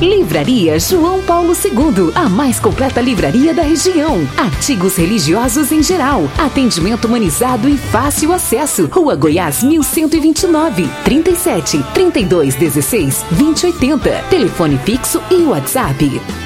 Livraria João Paulo II, a mais completa livraria da região. Artigos religiosos em geral, atendimento humanizado e fácil acesso. Rua Goiás 1129, 37 32 16 2080. Telefone fixo e WhatsApp.